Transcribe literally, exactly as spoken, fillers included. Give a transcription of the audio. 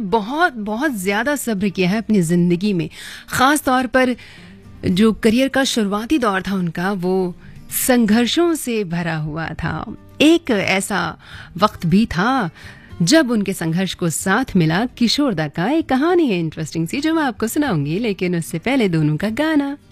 बहुत बहुत ज़्यादा सब्र किया है अपनी ज़िंदगी में। ख़ास तौर पर जो करियर का शुरुआती दौर था उनका, वो संघर्षों से भरा हुआ था। एक ऐसा वक्त भी था जब उनके संघर्ष को साथ मिला किशोर दा का। एक कहानी है इंटरेस्टिंग सी जो मैं आपको सुनाऊंगी, लेकिन उससे पहले दोनों का गाना।